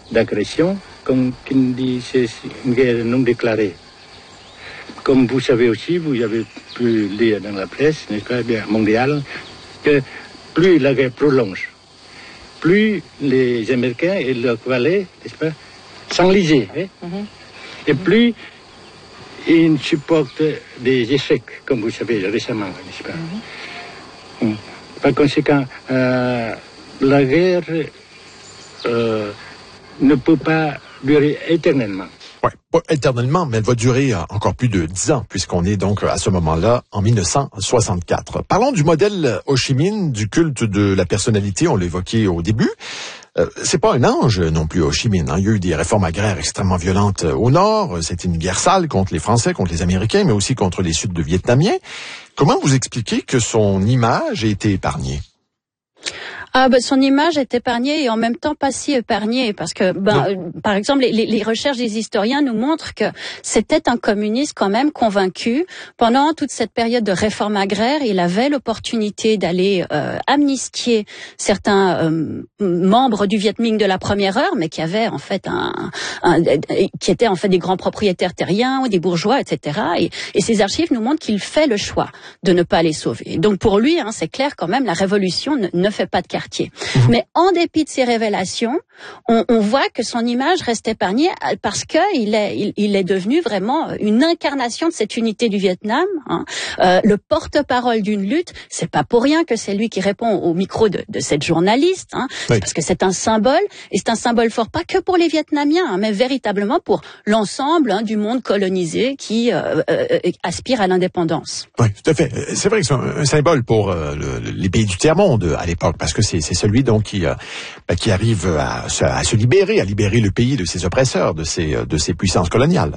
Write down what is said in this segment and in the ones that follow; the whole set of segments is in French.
d'agression, comme qui dit c'est une guerre non déclarée. Comme vous savez aussi, vous avez pu lire dans la presse, n'est-ce pas, bien mondiale, que plus la guerre prolonge, plus les Américains et leurs valets, n'est-ce pas, s'enlisent, et plus ils supportent des échecs, comme vous savez récemment, n'est-ce pas. Par conséquent, la guerre ne peut pas durer éternellement. Oui, pas éternellement, mais elle va durer encore plus de 10 ans, puisqu'on est donc à ce moment-là en 1964. Parlons du modèle Ho Chi Minh, du culte de la personnalité, on l'évoquait au début. C'est pas un ange non plus, Ho Chi Minh. Il y a eu des réformes agraires extrêmement violentes au nord. C'était une guerre sale contre les Français, contre les Américains, mais aussi contre les Sud-Vietnamiens. Comment vous expliquez que son image a été épargnée? Son image est épargnée et en même temps pas si épargnée parce que, par exemple, les recherches des historiens nous montrent que c'était un communiste quand même convaincu. Pendant toute cette période de réforme agraire, il avait l'opportunité d'aller amnistier certains membres du Viet Minh de la première heure, mais qui avaient en fait qui étaient en fait des grands propriétaires terriens ou des bourgeois, etc. Et ces archives nous montrent qu'il fait le choix de ne pas les sauver. Donc pour lui, c'est clair quand même, la révolution ne fait pas de quartier. Mais en dépit de ces révélations, on voit que son image reste épargnée parce que il est devenu vraiment une incarnation de cette unité du Vietnam. Le porte-parole d'une lutte, c'est pas pour rien que c'est lui qui répond au micro de cette journaliste, oui. Parce que c'est un symbole, et c'est un symbole fort pas que pour les Vietnamiens, mais véritablement pour l'ensemble du monde colonisé qui aspire à l'indépendance. Oui, tout à fait. C'est vrai que c'est un symbole pour les pays du tiers-monde à l'époque, parce que c'est celui donc qui arrive à se libérer, à libérer le pays de ses oppresseurs, de ses puissances coloniales.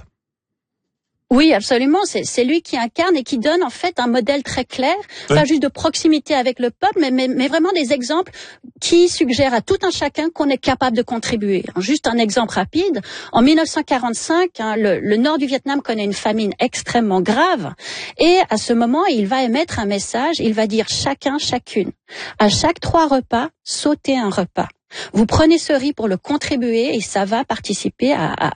Oui, absolument. C'est lui qui incarne et qui donne en fait un modèle très clair, pas juste de proximité avec le peuple, mais vraiment des exemples qui suggèrent à tout un chacun qu'on est capable de contribuer. Juste un exemple rapide. En 1945, le nord du Vietnam connaît une famine extrêmement grave et à ce moment, il va émettre un message. Il va dire chacun, chacune, à chaque 3 repas, sautez un repas. Vous prenez ce riz pour le contribuer et ça va participer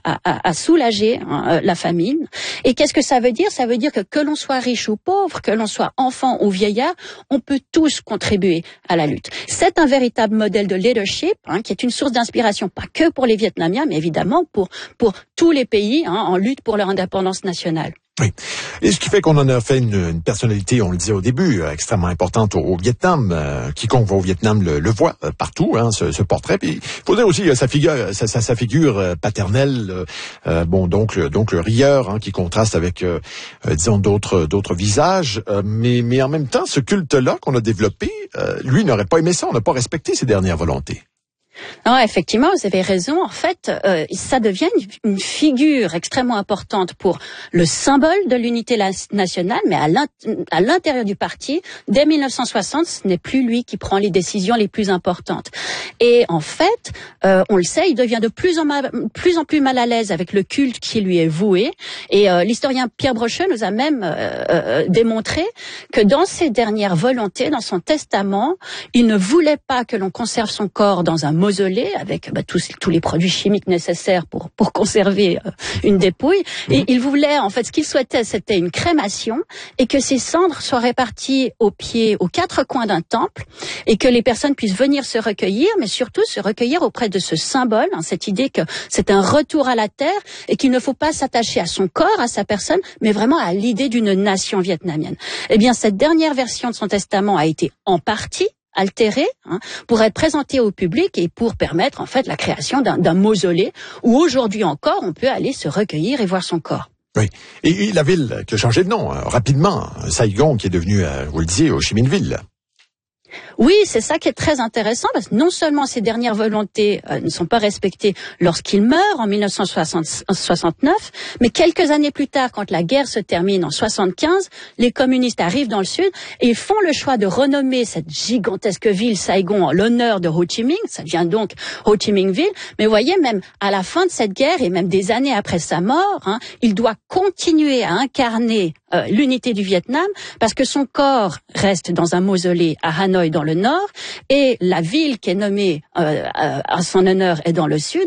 à soulager la famine. Et qu'est-ce que ça veut dire? Ça veut dire que l'on soit riche ou pauvre, que l'on soit enfant ou vieillard, on peut tous contribuer à la lutte. C'est un véritable modèle de leadership qui est une source d'inspiration, pas que pour les Vietnamiens, mais évidemment pour tous les pays en lutte pour leur indépendance nationale. Oui. Et ce qui fait qu'on en a fait une personnalité, on le disait au début, extrêmement importante au Vietnam. Quiconque va au Vietnam le voit partout, ce portrait. Puis il faut dire aussi sa figure paternelle, donc le rieur, qui contraste avec, disons, d'autres visages. Mais en même temps, ce culte-là qu'on a développé, lui n'aurait pas aimé ça. On n'a pas respecté ses dernières volontés. Non, effectivement, vous avez raison. En fait, ça devient une figure extrêmement importante pour le symbole de l'unité nationale, mais à l'intérieur du parti, dès 1960, ce n'est plus lui qui prend les décisions les plus importantes. Et en fait, on le sait, il devient de plus en plus mal à l'aise avec le culte qui lui est voué. Et l'historien Pierre Brocheux nous a même démontré que dans ses dernières volontés, dans son testament, il ne voulait pas que l'on conserve son corps dans un mausolée avec tous les produits chimiques nécessaires pour conserver une dépouille. Et il voulait, en fait, ce qu'il souhaitait, c'était une crémation et que ses cendres soient réparties aux 4 coins d'un temple et que les personnes puissent venir se recueillir, mais surtout se recueillir auprès de ce symbole, cette idée que c'est un retour à la terre et qu'il ne faut pas s'attacher à son corps, à sa personne, mais vraiment à l'idée d'une nation vietnamienne. Eh bien, cette dernière version de son testament a été en partie altéré pour être présenté au public et pour permettre en fait la création d'un mausolée où aujourd'hui encore on peut aller se recueillir et voir son corps. Oui. Et la ville qui a changé de nom rapidement, Saigon qui est devenue, vous le disiez, Ho Chi Minh Ville. Oui, c'est ça qui est très intéressant parce que non seulement ces dernières volontés ne sont pas respectées lorsqu'il meurt en 1969, mais quelques années plus tard, quand la guerre se termine en 75, les communistes arrivent dans le sud et ils font le choix de renommer cette gigantesque ville Saigon en l'honneur de Ho Chi Minh. Ça devient donc Ho Chi Minh Ville. Mais voyez, même à la fin de cette guerre et même des années après sa mort, il doit continuer à incarner l'unité du Vietnam parce que son corps reste dans un mausolée à Hanoï dans le nord et la ville qui est nommée à son honneur est dans le sud.